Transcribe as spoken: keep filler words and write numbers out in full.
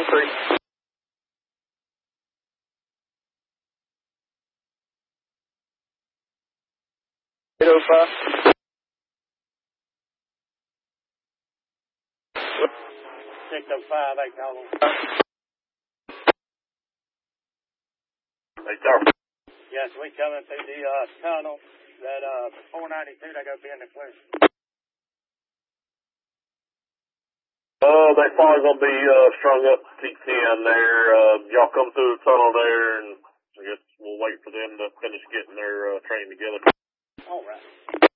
three. eight oh five. six oh five, I call them. Hey, sir. Yes, we coming through the uh, tunnel. That uh, four ninety-two, they go be in the clear. Uh, they probably gonna be uh, strung up T ten there. Uh, y'all come through the tunnel there, and I guess we'll wait for them to finish getting their uh, train together. All right.